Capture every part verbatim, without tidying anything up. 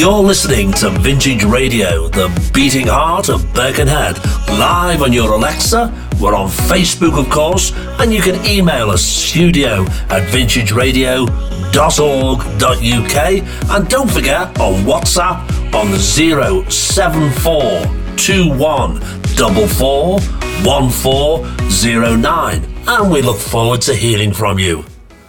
You're listening to Vintage Radio, the beating heart of Birkenhead, live on your Alexa. We're on Facebook, of course, and you can email us studio at vintage radio dot org dot U K. And don't forget, on WhatsApp on the zero seven four two one four four one four zero nine. And we look forward to hearing from you.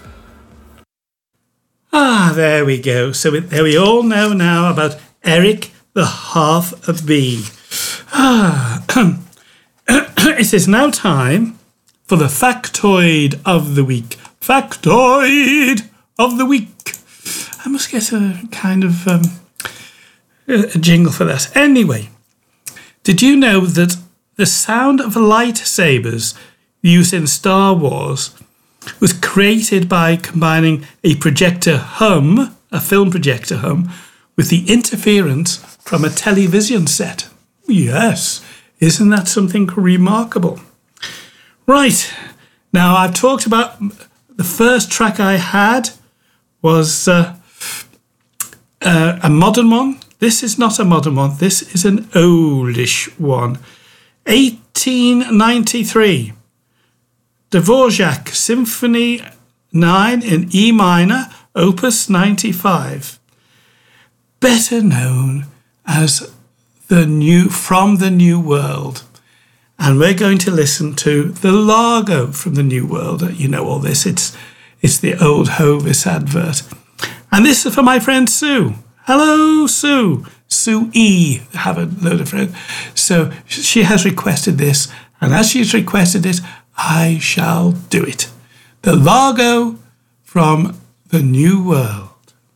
Ah, there we go. So there we all know now about Eric the Half a Bee. Ah, it is now time for the factoid of the week. Factoid of the week. I must get a kind of um, a jingle for that. Anyway, did you know that the sound of lightsabers used in Star Wars was created by combining a projector hum, a film projector hum, with the interference from a television set? Yes, isn't that something remarkable? Right, now I've talked about the first track I had was uh, uh, a modern one. This is not a modern one, this is an oldish one. eighteen ninety-three. Dvorak Symphony nine in E minor, Opus ninety-five. Better known as the new From the New World. And we're going to listen to the Largo from the New World. You know all this. It's it's the old Hovis advert. And this is for my friend Sue. Hello, Sue. Sue E. I have a load of friends. So she has requested this. And as she's requested it, I shall do it. The Largo from the New World.